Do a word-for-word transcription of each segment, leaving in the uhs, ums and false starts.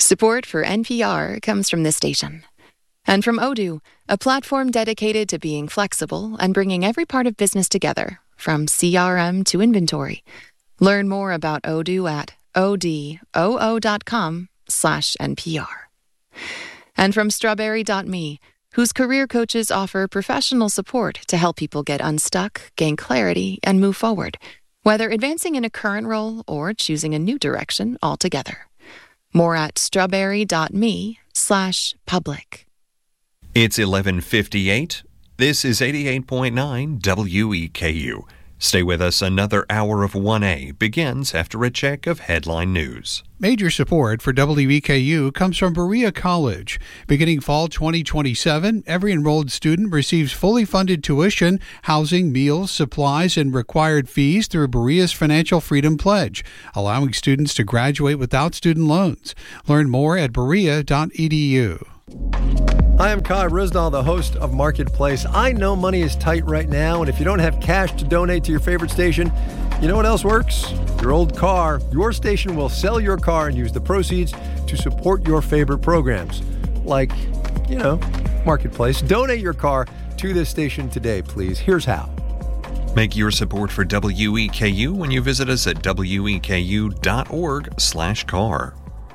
Support for N P R comes from this station. And from Odoo, a platform dedicated to being flexible and bringing every part of business together, from C R M to inventory. Learn more about Odoo at odoo.com slash NPR. And from strawberry dot me, whose career coaches offer professional support to help people get unstuck, gain clarity, and move forward, whether advancing in a current role or choosing a new direction altogether. More at strawberry.me slash public. It's eleven fifty-eight. This is eighty-eight point nine W E K U. Stay with us. Another hour of one A begins after a check of headline news. Major support for W E K U comes from Berea College. Beginning fall twenty twenty-seven, every enrolled student receives fully funded tuition, housing, meals, supplies, and required fees through Berea's Financial Freedom Pledge, allowing students to graduate without student loans. Learn more at berea dot e d u. Hi, I'm Kai Risdall, the host of Marketplace. I know money is tight right now, and if you don't have cash to donate to your favorite station, you know what else works? Your old car. Your station will sell your car and use the proceeds to support your favorite programs. Like, you know, Marketplace. Donate your car to this station today, please. Here's how. Make your support for W E K U when you visit us at weku.org slash car.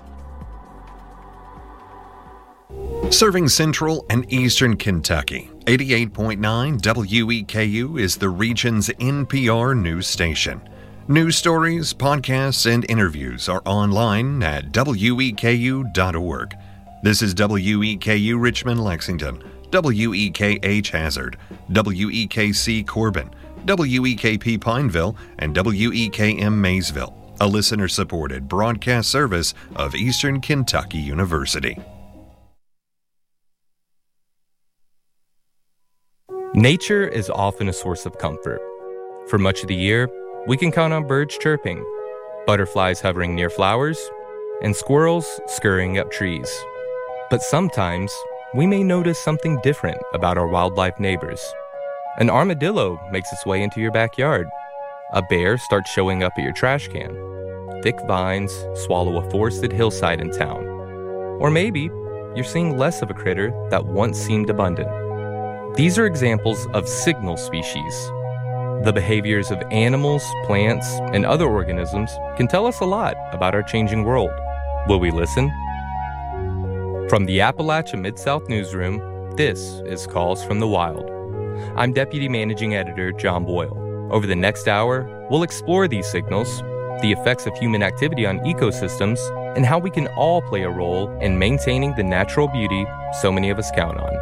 Serving Central and Eastern Kentucky, eighty-eight point nine W E K U is the region's N P R news station. News stories, podcasts, and interviews are online at W E K U dot org. This is W E K U Richmond Lexington, W E K H Hazard, W E K C Corbin, W E K P Pineville, and W E K M Maysville, a listener-supported broadcast service of Eastern Kentucky University. Nature is often a source of comfort. For much of the year, we can count on birds chirping, butterflies hovering near flowers, and squirrels scurrying up trees. But sometimes, we may notice something different about our wildlife neighbors. An armadillo makes its way into your backyard. A bear starts showing up at your trash can. Thick vines swallow a forested hillside in town. Or maybe you're seeing less of a critter that once seemed abundant. These are examples of signal species. The behaviors of animals, plants, and other organisms can tell us a lot about our changing world. Will we listen? From the Appalachia Mid-South Newsroom, this is Calls from the Wild. I'm Deputy Managing Editor John Boyle. Over the next hour, we'll explore these signals, the effects of human activity on ecosystems, and how we can all play a role in maintaining the natural beauty so many of us count on.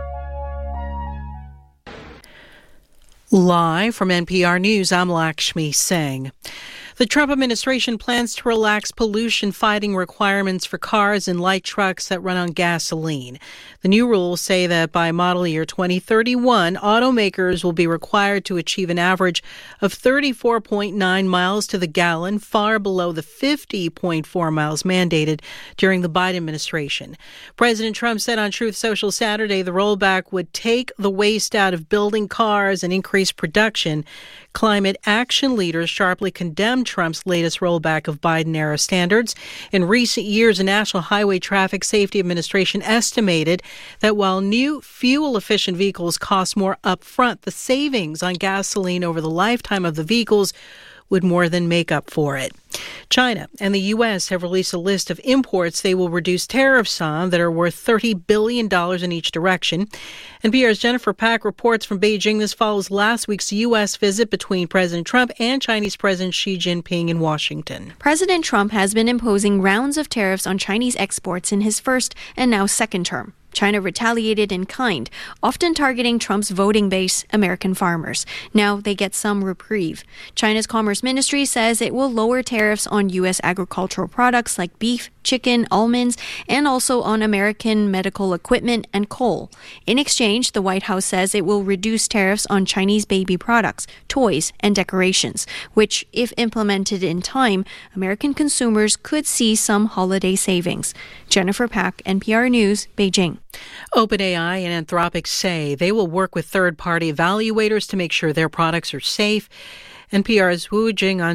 Live from N P R News, I'm Lakshmi Singh. The Trump administration plans to relax pollution-fighting requirements for cars and light trucks that run on gasoline. The new rules say that by model year twenty thirty-one, automakers will be required to achieve an average of thirty-four point nine miles to the gallon, far below the fifty point four miles mandated during the Biden administration. President Trump said on Truth Social Saturday the rollback would take the waste out of building cars and increase production. Climate action leaders sharply condemned Trump's latest rollback of Biden-era standards. In recent years, the National Highway Traffic Safety Administration estimated that while new fuel-efficient vehicles cost more upfront, the savings on gasoline over the lifetime of the vehicles would more than make up for it. China and the U S have released a list of imports they will reduce tariffs on that are worth thirty billion dollars in each direction. N P R's Jennifer Pack reports from Beijing. This follows last week's U S visit between President Trump and Chinese President Xi Jinping in Washington. President Trump has been imposing rounds of tariffs on Chinese exports in his first and now second term. China retaliated in kind, often targeting Trump's voting base, American farmers. Now they get some reprieve. China's Commerce Ministry says it will lower tariffs on U S agricultural products like beef, chicken, almonds, and also on American medical equipment and coal. In exchange, the White House says it will reduce tariffs on Chinese baby products, toys, and decorations, which, if implemented in time, American consumers could see some holiday savings. Jennifer Pack, N P R News, Beijing. OpenAI and Anthropic say they will work with third-party evaluators to make sure their products are safe. N P R's Wu Jing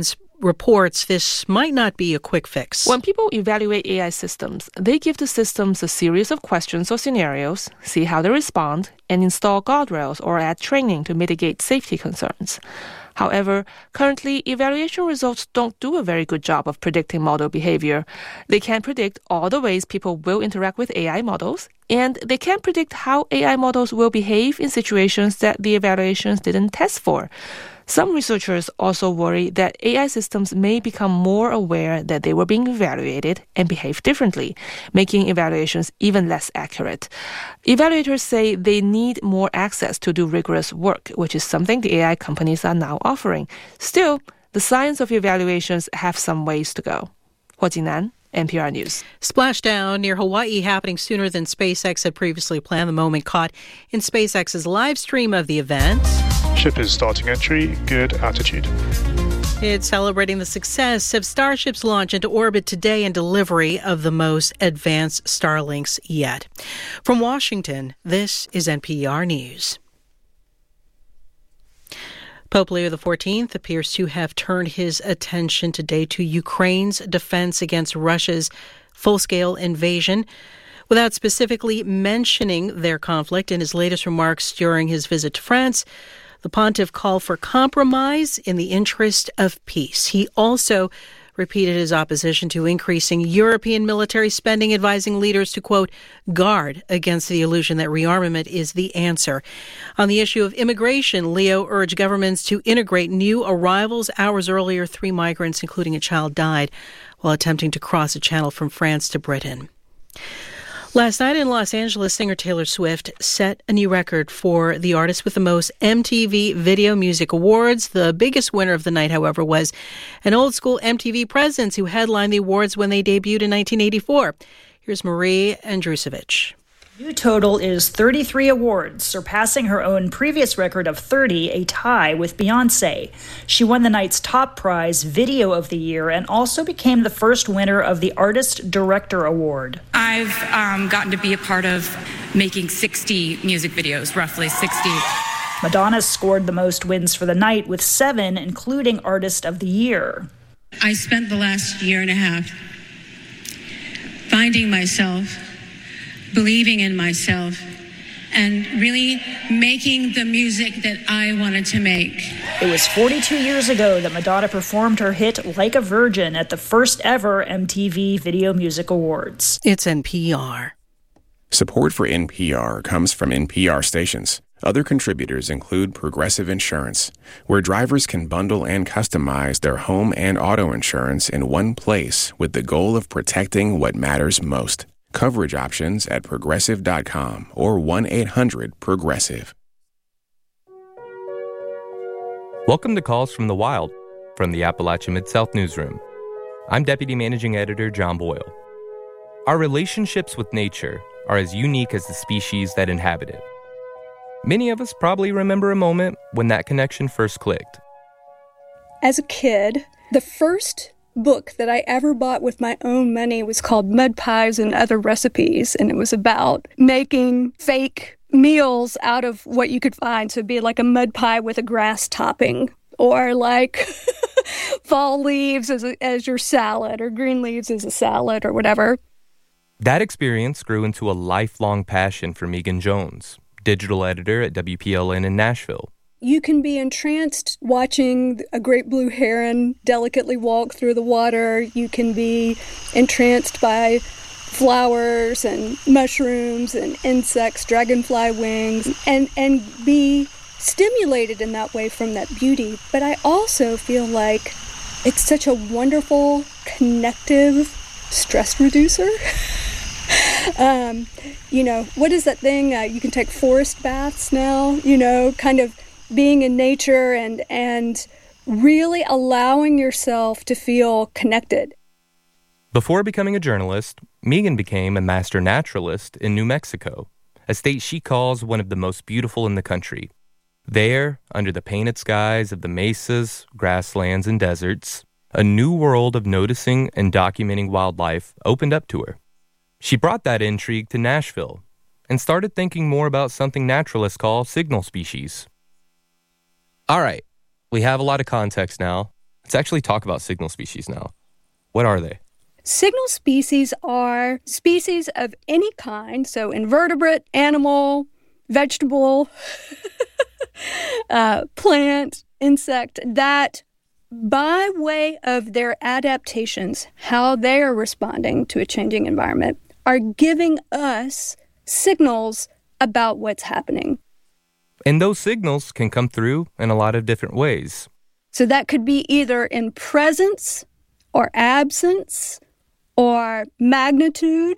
reports this might not be a quick fix. When people evaluate A I systems, they give the systems a series of questions or scenarios, see how they respond, and install guardrails or add training to mitigate safety concerns. However, currently, evaluation results don't do a very good job of predicting model behavior. They can't predict all the ways people will interact with A I models, and they can't predict how A I models will behave in situations that the evaluations didn't test for. Some researchers also worry that A I systems may become more aware that they were being evaluated and behave differently, making evaluations even less accurate. Evaluators say they need more access to do rigorous work, which is something the A I companies are now offering. Still, the science of evaluations have some ways to go. Hua Jingnan, N P R News. Splashdown near Hawaii happening sooner than SpaceX had previously planned. The moment caught in SpaceX's live stream of the event. Ship is starting entry, good altitude. It's celebrating the success of Starship's launch into orbit today and delivery of the most advanced Starlinks yet. From Washington, this is N P R News. Pope Leo the fourteenth appears to have turned his attention today to Ukraine's defense against Russia's full-scale invasion, without specifically mentioning their conflict. In his latest remarks during his visit to France, the pontiff called for compromise in the interest of peace. He also repeated his opposition to increasing European military spending, advising leaders to, quote, guard against the illusion that rearmament is the answer. On the issue of immigration, Leo urged governments to integrate new arrivals. Hours earlier, three migrants, including a child, died while attempting to cross a channel from France to Britain. Last night in Los Angeles, singer Taylor Swift set a new record for the artist with the most M T V Video Music Awards. The biggest winner of the night, however, was an old-school M T V presence who headlined the awards when they debuted in nineteen eighty-four. Here's Marie Andrusevich. New total is thirty-three awards, surpassing her own previous record of thirty, a tie with Beyoncé. She won the night's top prize, Video of the Year, and also became the first winner of the Artist Director Award. I've um, gotten to be a part of making sixty music videos, roughly sixty. Madonna scored the most wins for the night with seven, including Artist of the Year. I spent the last year and a half finding myself, believing in myself, and really making the music that I wanted to make. It was forty-two years ago that Madonna performed her hit Like a Virgin at the first ever M T V Video Music Awards. It's N P R. Support for N P R comes from N P R stations. Other contributors include Progressive Insurance, where drivers can bundle and customize their home and auto insurance in one place with the goal of protecting what matters most. Coverage options at progressive dot com or one eight hundred progressive. Welcome to Calls from the Wild from the Appalachian Mid-South Newsroom. I'm Deputy Managing Editor John Boyle. Our relationships with nature are as unique as the species that inhabit it. Many of us probably remember a moment when that connection first clicked. As a kid, the first book that I ever bought with my own money was called Mud Pies and Other Recipes, and it was about making fake meals out of what you could find. So it'd be like a mud pie with a grass topping, or like fall leaves as, a, as your salad, or green leaves as a salad, or whatever. That experience grew into a lifelong passion for Megan Jones, digital editor at W P L N in Nashville. You can be entranced watching a great blue heron delicately walk through the water. You can be entranced by flowers and mushrooms and insects, dragonfly wings, and, and be stimulated in that way from that beauty. But I also feel like it's such a wonderful, connective stress reducer. um, you know, what is that thing? Uh, you can take forest baths now, you know, kind of being in nature and and really allowing yourself to feel connected. Before becoming a journalist, Megan became a master naturalist in New Mexico, a state she calls one of the most beautiful in the country. There, under the painted skies of the mesas, grasslands, and deserts, a new world of noticing and documenting wildlife opened up to her. She brought that intrigue to Nashville and started thinking more about something naturalists call signal species. All right, we have a lot of context now. Let's actually talk about signal species now. What are they? Signal species are species of any kind, so invertebrate, animal, vegetable, uh, plant, insect, that by way of their adaptations, how they are responding to a changing environment, are giving us signals about what's happening. And those signals can come through in a lot of different ways. So that could be either in presence or absence or magnitude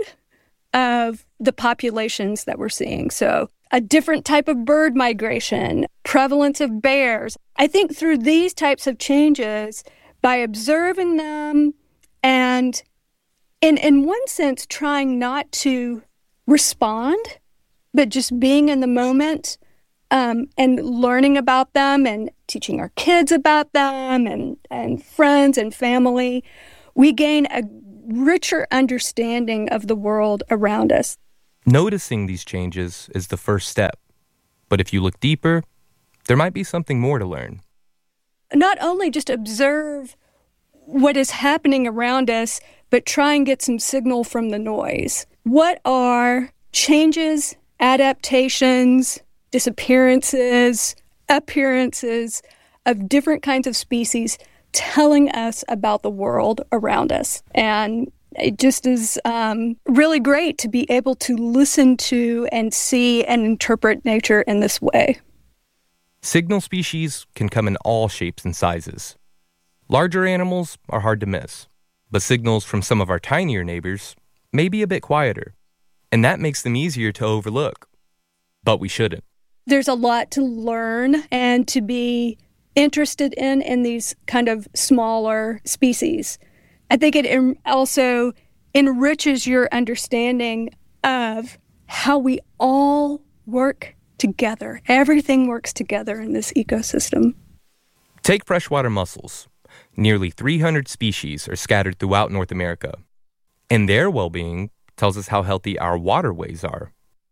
of the populations that we're seeing. So a different type of bird migration, prevalence of bears. I think through these types of changes, by observing them and in, in one sense trying not to respond, but just being in the moment um, and learning about them and teaching our kids about them and, and friends and family, we gain a richer understanding of the world around us. Noticing these changes is the first step. But if you look deeper, there might be something more to learn. Not only just observe what is happening around us, but try and get some signal from the noise. What are changes, adaptations, disappearances, appearances of different kinds of species telling us about the world around us? And it just is um, really great to be able to listen to and see and interpret nature in this way. Signal species can come in all shapes and sizes. Larger animals are hard to miss, but signals from some of our tinier neighbors may be a bit quieter, and that makes them easier to overlook. But we shouldn't. There's a lot to learn and to be interested in in these kind of smaller species. I think it also enriches your understanding of how we all work together. Everything works together in this ecosystem. Take freshwater mussels. Nearly three hundred species are scattered throughout North America, and their well-being tells us how healthy our waterways are.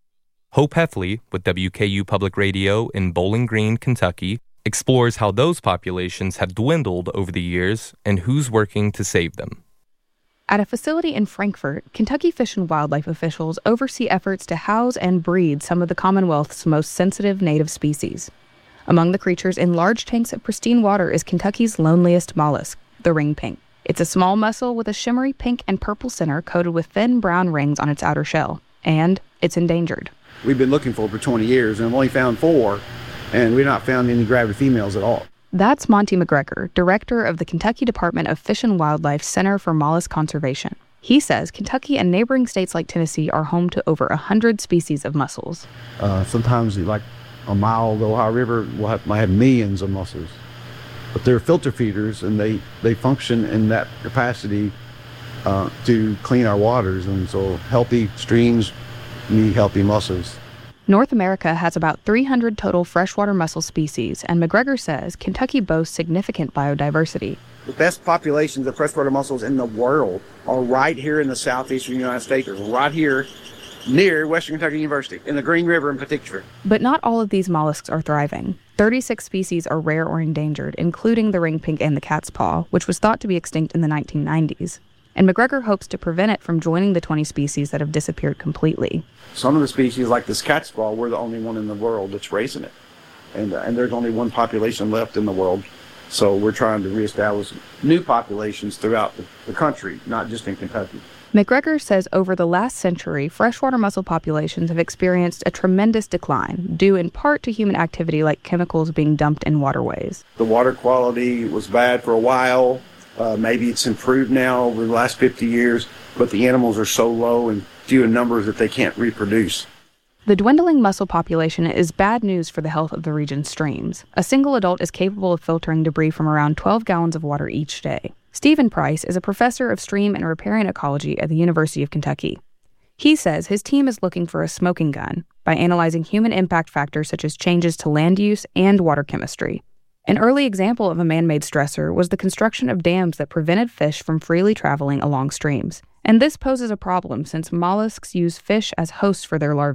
Hope Heffley with W K U Public Radio in Bowling Green, Kentucky, explores how those populations have dwindled over the years and who's working to save them. At a facility in Frankfort, Kentucky Fish and Wildlife officials oversee efforts to house and breed some of the Commonwealth's most sensitive native species. Among the creatures in large tanks of pristine water is Kentucky's loneliest mollusk, the ring pink. It's a small mussel with a shimmery pink and purple center coated with thin brown rings on its outer shell, and it's endangered. We've been looking for it for twenty years and only found four, and we've not found any gravity females at all. That's Monty McGregor, director of the Kentucky Department of Fish and Wildlife Center for Mollusk Conservation. He says Kentucky and neighboring states like Tennessee are home to over one hundred species of mussels. Uh, sometimes, like a mile of the Ohio River, we'll have, might have millions of mussels. But they're filter feeders, and they, they function in that capacity uh, to clean our waters. And so healthy streams need healthy mussels. North America has about three hundred total freshwater mussel species, and McGregor says Kentucky boasts significant biodiversity. The best populations of freshwater mussels in the world are right here in the southeastern United States, right here near Western Kentucky University, in the Green River in particular. But not all of these mollusks are thriving. thirty-six species are rare or endangered, including the ring pink and the cat's paw, which was thought to be extinct in the nineteen nineties. And McGregor hopes to prevent it from joining the twenty species that have disappeared completely. Some of the species, like this cat's paw, we're the only one in the world that's raising it. And, uh, and there's only one population left in the world. So we're trying to reestablish new populations throughout the, the country, not just in Kentucky. McGregor says over the last century, freshwater mussel populations have experienced a tremendous decline, due in part to human activity like chemicals being dumped in waterways. The water quality was bad for a while. Uh, maybe it's improved now over the last fifty years, but the animals are so low and few in numbers that they can't reproduce. The dwindling mussel population is bad news for the health of the region's streams. A single adult is capable of filtering debris from around twelve gallons of water each day. Stephen Price is a professor of stream and riparian ecology at the University of Kentucky. He says his team is looking for a smoking gun by analyzing human impact factors such as changes to land use and water chemistry. An early example of a man-made stressor was the construction of dams that prevented fish from freely traveling along streams. And this poses a problem since mollusks use fish as hosts for their larvae.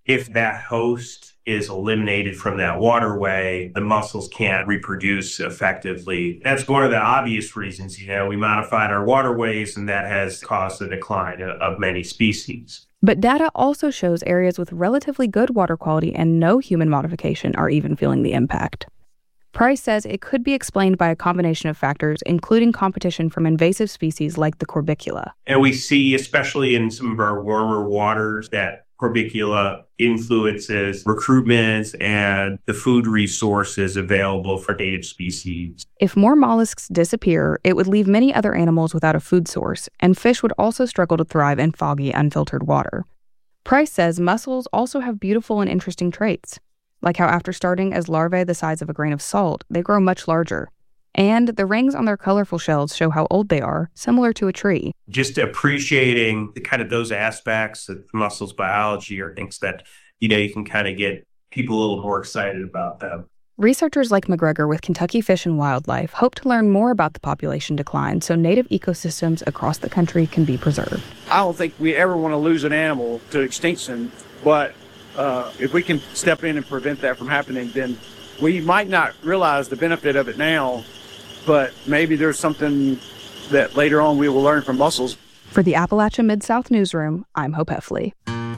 If that host is eliminated from that waterway, the mussels can't reproduce effectively. That's one of the obvious reasons, you know, we modified our waterways, and that has caused the decline of many species. But data also shows areas with relatively good water quality and no human modification are even feeling the impact. Price says it could be explained by a combination of factors, including competition from invasive species like the corbicula. And we see, especially in some of our warmer waters, that corbicula influences recruitment and the food resources available for native species. If more mollusks disappear, it would leave many other animals without a food source, and fish would also struggle to thrive in foggy, unfiltered water. Price says mussels also have beautiful and interesting traits, like how after starting as larvae the size of a grain of salt, they grow much larger. And the rings on their colorful shells show how old they are, similar to a tree. Just appreciating the kind of those aspects of mussels biology are things that, you know, you can kind of get people a little more excited about them. Researchers like McGregor with Kentucky Fish and Wildlife hope to learn more about the population decline so native ecosystems across the country can be preserved. I don't think we ever want to lose an animal to extinction, but uh, if we can step in and prevent that from happening, then we might not realize the benefit of it now, but maybe there's something that later on we will learn from mussels. For the Appalachia Mid-South Newsroom, I'm Hope Heffley.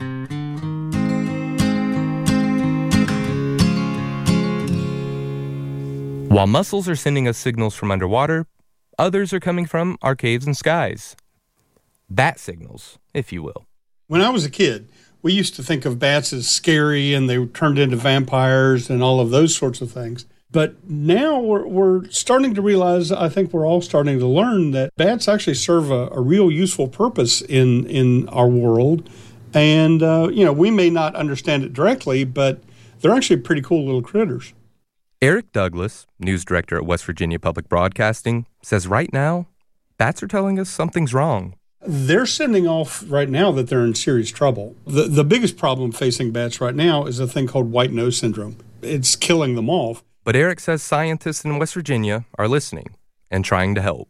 While mussels are sending us signals from underwater, others are coming from our caves and skies. Bat signals, if you will. When I was a kid, we used to think of bats as scary and they turned into vampires and all of those sorts of things. But now we're, we're starting to realize, I think we're all starting to learn that bats actually serve a, a real useful purpose in, in our world. And, uh, you know, we may not understand it directly, but they're actually pretty cool little critters. Eric Douglas, news director at West Virginia Public Broadcasting, says right now, bats are telling us something's wrong. They're sending off right now that they're in serious trouble. The, the biggest problem facing bats right now is a thing called white nose syndrome. It's killing them off. But Eric says scientists in West Virginia are listening and trying to help.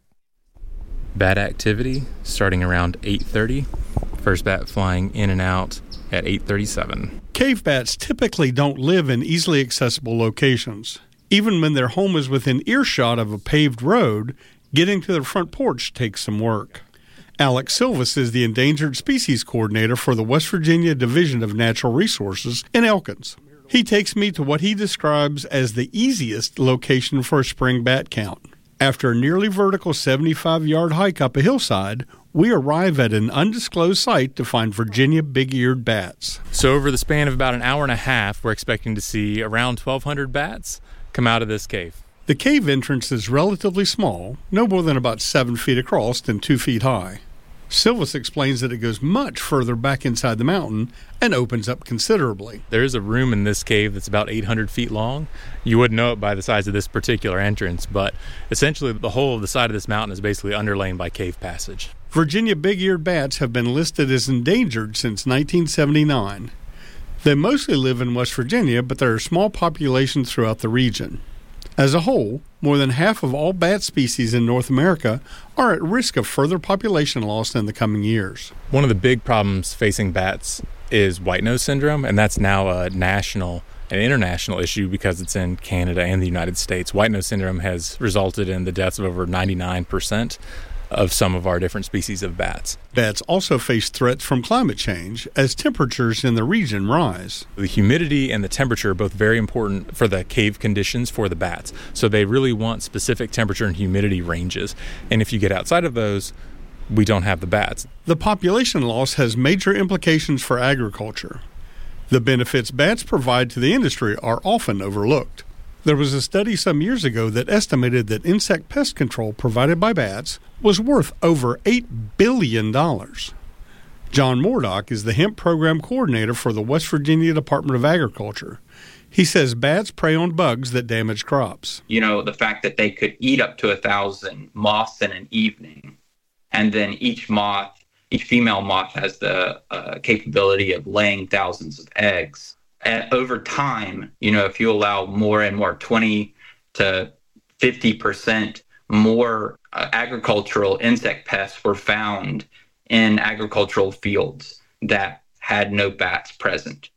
Bat activity starting around eight thirty. First bat flying in and out at eight thirty-seven. Cave bats typically don't live in easily accessible locations. Even when their home is within earshot of a paved road, getting to their front porch takes some work. Alex Silvas is the Endangered Species Coordinator for the West Virginia Division of Natural Resources in Elkins. He takes me to what he describes as the easiest location for a spring bat count. After a nearly vertical seventy-five-yard hike up a hillside, we arrive at an undisclosed site to find Virginia big-eared bats. So over the span of about an hour and a half, we're expecting to see around twelve hundred bats come out of this cave. The cave entrance is relatively small, no more than about seven feet across and two feet high. Silvas explains that it goes much further back inside the mountain and opens up considerably. There is a room in this cave that's about eight hundred feet long. You wouldn't know it by the size of this particular entrance, but essentially the whole of the side of this mountain is basically underlain by cave passage. Virginia big-eared bats have been listed as endangered since nineteen seventy-nine. They mostly live in West Virginia, but there are small populations throughout the region. As a whole, more than half of all bat species in North America are at risk of further population loss in the coming years. One of the big problems facing bats is white nose syndrome, and that's now a national and international issue because it's in Canada and the United States. White nose syndrome has resulted in the deaths of over ninety-nine percent of some of our different species of bats. Bats also face threats from climate change as temperatures in the region rise. The humidity and the temperature are both very important for the cave conditions for the bats. So they really want specific temperature and humidity ranges. And if you get outside of those, we don't have the bats. The population loss has major implications for agriculture. The benefits bats provide to the industry are often overlooked. There was a study some years ago that estimated that insect pest control provided by bats was worth over eight billion dollars. John Mordock is the hemp program coordinator for the West Virginia Department of Agriculture. He says bats prey on bugs that damage crops. You know, the fact that they could eat up to a thousand moths in an evening, and then each moth, each female moth has the uh, capability of laying thousands of eggs. And over time, you know, if you allow more and more, twenty to fifty percent more uh, agricultural insect pests were found in agricultural fields that had no bats present.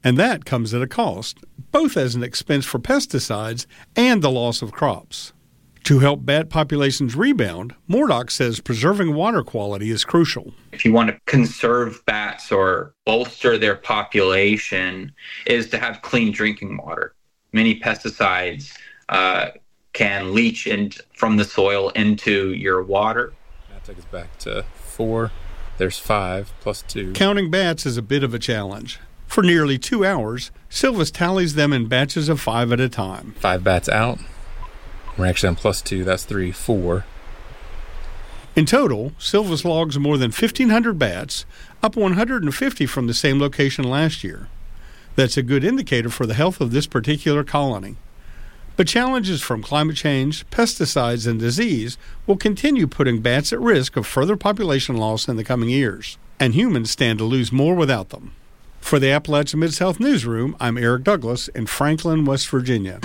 And that comes at a cost, both as an expense for pesticides and the loss of crops. To help bat populations rebound, Mordock says preserving water quality is crucial. If you want to conserve bats or bolster their population, is to have clean drinking water. Many pesticides uh, can leach in from the soil into your water. That takes us back to four. There's five plus two. Counting bats is a bit of a challenge. For nearly two hours, Silvas tallies them in batches of five at a time. Five bats out. We're actually on plus two. That's three, four. In total, Silvas logs more than fifteen hundred bats, up one hundred fifty from the same location last year. That's a good indicator for the health of this particular colony. But challenges from climate change, pesticides, and disease will continue putting bats at risk of further population loss in the coming years, and humans stand to lose more without them. For the Appalachia Mid-South Newsroom, I'm Eric Douglas in Franklin, West Virginia.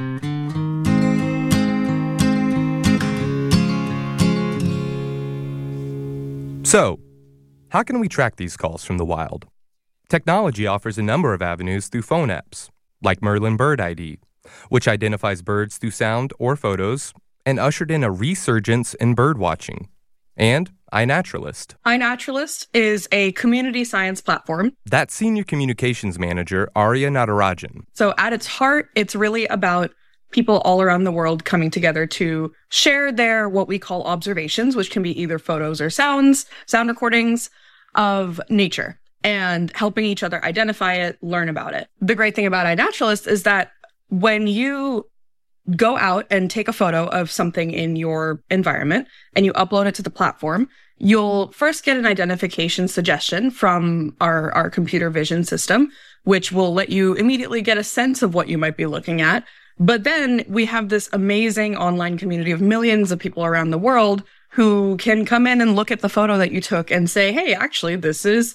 So, how can we track these calls from the wild? Technology offers a number of avenues through phone apps, like Merlin Bird I D, which identifies birds through sound or photos, and ushered in a resurgence in bird watching. And iNaturalist. iNaturalist is a community science platform. That's Senior Communications Manager Arya Natarajan. So at its heart, it's really about people all around the world coming together to share their what we call observations, which can be either photos or sounds, sound recordings of nature, and helping each other identify it, learn about it. The great thing about iNaturalist is that when you go out and take a photo of something in your environment and you upload it to the platform, you'll first get an identification suggestion from our, our computer vision system, which will let you immediately get a sense of what you might be looking at. But then we have this amazing online community of millions of people around the world who can come in and look at the photo that you took and say, hey, actually, this is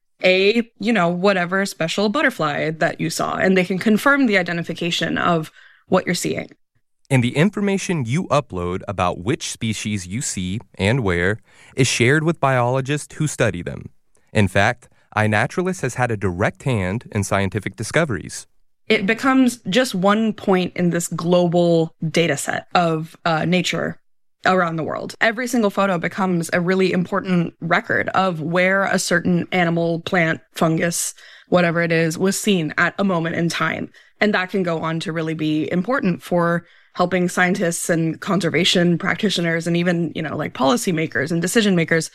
a, you know, whatever special butterfly that you saw. And they can confirm the identification of what you're seeing. And the information you upload about which species you see and where is shared with biologists who study them. In fact, iNaturalist has had a direct hand in scientific discoveries. It becomes just one point in this global data set of uh, nature around the world. Every single photo becomes a really important record of where a certain animal, plant, fungus, whatever it is, was seen at a moment in time. And that can go on to really be important for helping scientists and conservation practitioners and even, you know, like policymakers and decision makers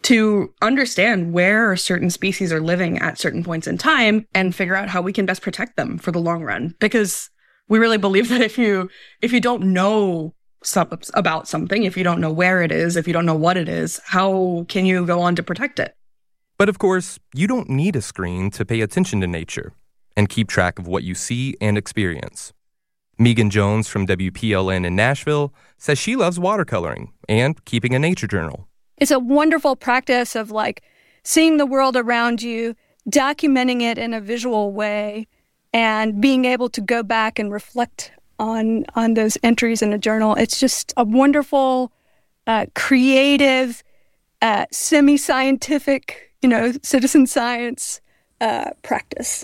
to understand where certain species are living at certain points in time and figure out how we can best protect them for the long run. Because we really believe that if you if you don't know some, about something, if you don't know where it is, if you don't know what it is, how can you go on to protect it? But of course, you don't need a screen to pay attention to nature and keep track of what you see and experience. Megan Jones from W P L N in Nashville says she loves watercoloring and keeping a nature journal. It's a wonderful practice of like seeing the world around you, documenting it in a visual way, and being able to go back and reflect on on those entries in a journal. It's just a wonderful, uh, creative, uh, semi-scientific, you know, citizen science uh, practice.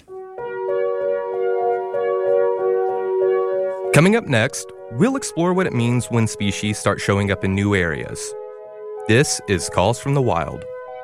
Coming up next, we'll explore what it means when species start showing up in new areas. This is Calls from the Wild.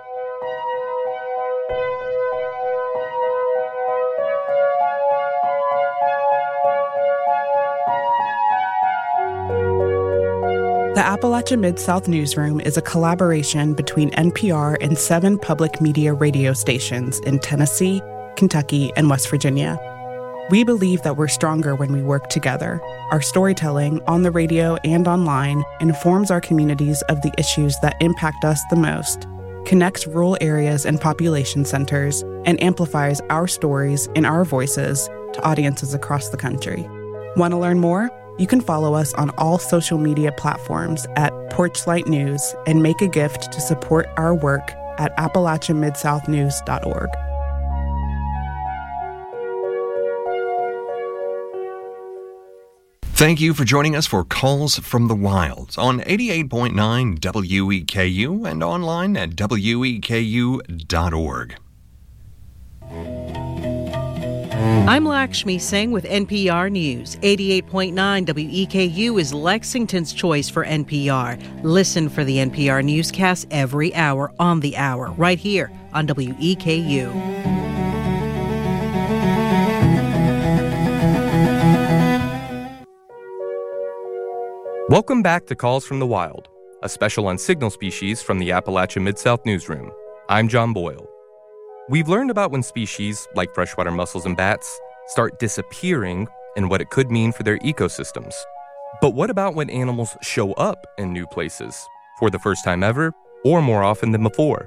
The Appalachia Mid-South Newsroom is a collaboration between N P R and seven public media radio stations in Tennessee, Kentucky, and West Virginia. We believe that we're stronger when we work together. Our storytelling, on the radio and online, informs our communities of the issues that impact us the most, connects rural areas and population centers, and amplifies our stories and our voices to audiences across the country. Want to learn more? You can follow us on all social media platforms at Porchlight News and make a gift to support our work at appalachia mid south news dot org. Thank you for joining us for Calls from the Wilds on eighty-eight point nine W E K U and online at W E K U dot org. I'm Lakshmi Singh with N P R News. eighty-eight point nine W E K U is Lexington's choice for N P R. Listen for the N P R newscast every hour on the hour, right here on W E K U. Welcome back to Calls from the Wild, a special on signal species from the Appalachia Mid-South Newsroom. I'm John Boyle. We've learned about when species, like freshwater mussels and bats, start disappearing and what it could mean for their ecosystems. But what about when animals show up in new places, for the first time ever, or more often than before?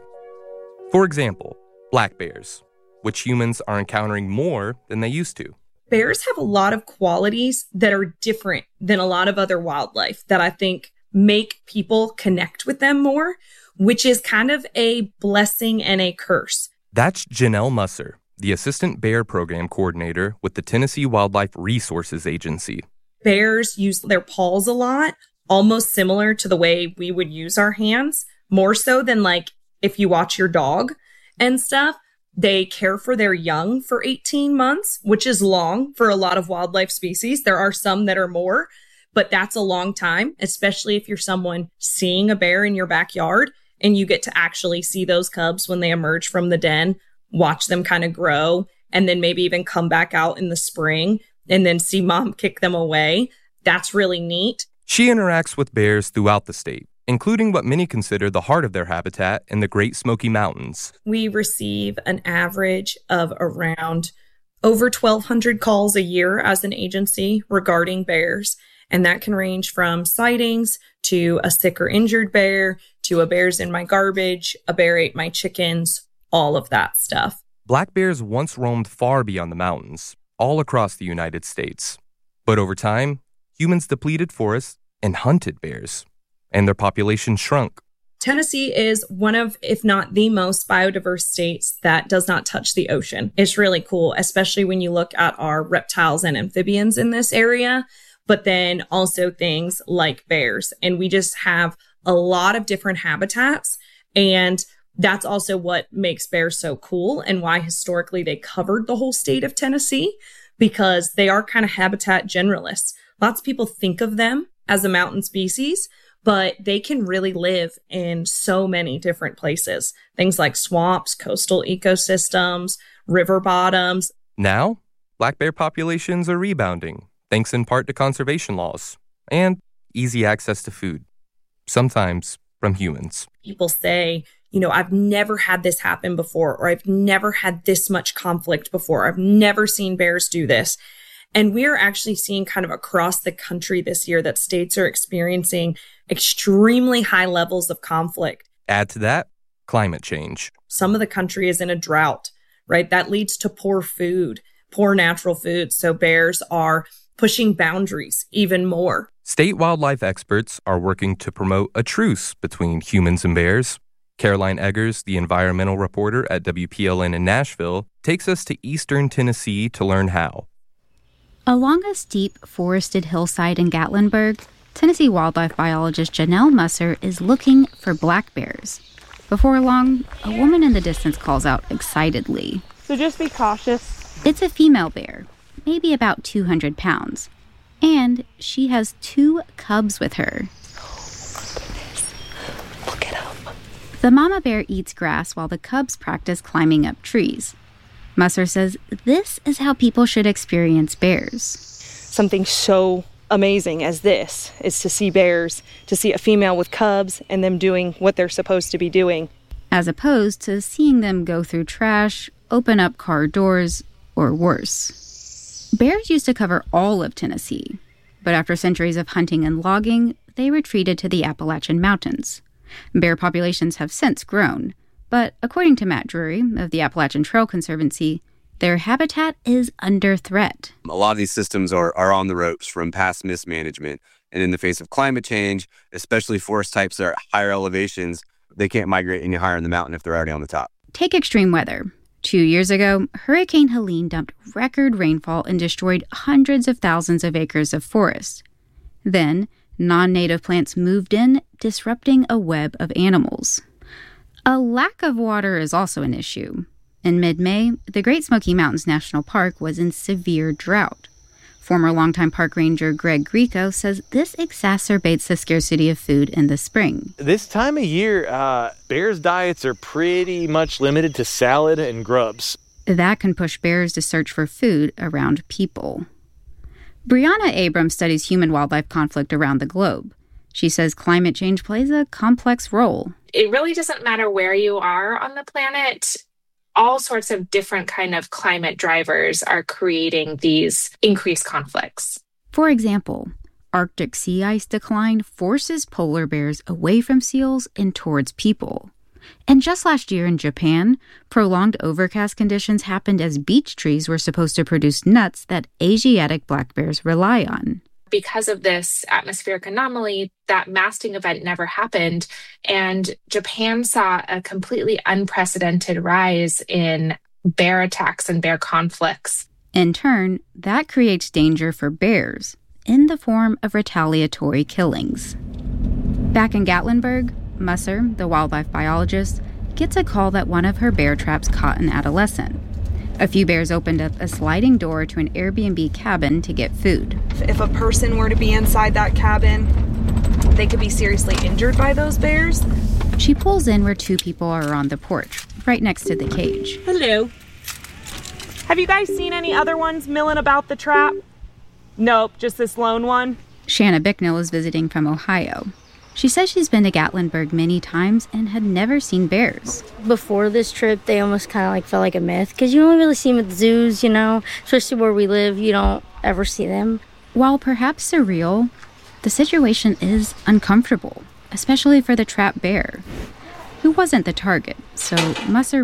For example, black bears, which humans are encountering more than they used to. Bears have a lot of qualities that are different than a lot of other wildlife that I think make people connect with them more, which is kind of a blessing and a curse. That's Janelle Musser, the Assistant Bear Program Coordinator with the Tennessee Wildlife Resources Agency. Bears use their paws a lot, almost similar to the way we would use our hands, more so than like if you watch your dog and stuff. They care for their young for eighteen months, which is long for a lot of wildlife species. There are some that are more, but that's a long time, especially if you're someone seeing a bear in your backyard. And you get to actually see those cubs when they emerge from the den, watch them kind of grow, and then maybe even come back out in the spring and then see mom kick them away. That's really neat. She interacts with bears throughout the state, including what many consider the heart of their habitat in the Great Smoky Mountains. We receive an average of around over twelve hundred calls a year as an agency regarding bears. And that can range from sightings to a sick or injured bear, to a bear's in my garbage, a bear ate my chickens, all of that stuff. Black bears once roamed far beyond the mountains, all across the United States. But over time, humans depleted forests and hunted bears, and their population shrunk. Tennessee is one of, if not the most biodiverse states that does not touch the ocean. It's really cool, especially when you look at our reptiles and amphibians in this area, but then also things like bears. And we just have a lot of different habitats. And that's also what makes bears so cool and why historically they covered the whole state of Tennessee, because they are kind of habitat generalists. Lots of people think of them as a mountain species, but they can really live in so many different places. Things like swamps, coastal ecosystems, river bottoms. Now, black bear populations are rebounding, thanks in part to conservation laws and easy access to food, sometimes from humans. People say, you know, I've never had this happen before, or I've never had this much conflict before. I've never seen bears do this. And we're actually seeing kind of across the country this year that states are experiencing extremely high levels of conflict. Add to that, climate change. Some of the country is in a drought, right? That leads to poor food, poor natural food. So bears are pushing boundaries even more. State wildlife experts are working to promote a truce between humans and bears. Caroline Eggers, the environmental reporter at W P L N in Nashville, takes us to eastern Tennessee to learn how. Along a steep, forested hillside in Gatlinburg, Tennessee wildlife biologist Janelle Musser is looking for black bears. Before long, a woman in the distance calls out excitedly. So just be cautious. It's a female bear, maybe about two hundred pounds. And she has two cubs with her. Look it up. The mama bear eats grass while the cubs practice climbing up trees. Musser says this is how people should experience bears. Something so amazing as this is to see bears, to see a female with cubs and them doing what they're supposed to be doing. As opposed to seeing them go through trash, open up car doors, or worse. Bears used to cover all of Tennessee, but after centuries of hunting and logging, they retreated to the Appalachian Mountains. Bear populations have since grown, but according to Matt Drury of the Appalachian Trail Conservancy, their habitat is under threat. A lot of these systems are, are on the ropes from past mismanagement, and in the face of climate change, especially forest types that are at higher elevations, they can't migrate any higher in the mountain if they're already on the top. Take extreme weather. Two years ago, Hurricane Helene dumped record rainfall and destroyed hundreds of thousands of acres of forest. Then, non-native plants moved in, disrupting a web of animals. A lack of water is also an issue. In mid-May, the Great Smoky Mountains National Park was in severe drought. Former longtime park ranger Greg Grieco says this exacerbates the scarcity of food in the spring. This time of year, uh, bears' diets are pretty much limited to salad and grubs. That can push bears to search for food around people. Brianna Abrams studies human-wildlife conflict around the globe. She says climate change plays a complex role. It really doesn't matter where you are on the planet. All sorts of different kind of climate drivers are creating these increased conflicts. For example, Arctic sea ice decline forces polar bears away from seals and towards people. And just last year in Japan, prolonged overcast conditions happened as beech trees were supposed to produce nuts that Asiatic black bears rely on. Because of this atmospheric anomaly, that masting event never happened, and Japan saw a completely unprecedented rise in bear attacks and bear conflicts. In turn, that creates danger for bears in the form of retaliatory killings. Back in Gatlinburg, Musser, the wildlife biologist, gets a call that one of her bear traps caught an adolescent. A few bears opened up a sliding door to an Airbnb cabin to get food. If a person were to be inside that cabin, they could be seriously injured by those bears. She pulls in where two people are on the porch, right next to the cage. Hello. Have you guys seen any other ones milling about the trap? Nope, just this lone one. Shanna Bicknell is visiting from Ohio. She says she's been to Gatlinburg many times and had never seen bears. Before this trip, they almost kind of like felt like a myth because you only really see them at the zoos, you know, especially where we live, you don't ever see them. While perhaps surreal, the situation is uncomfortable, especially for the trapped bear, who wasn't the target. So Musser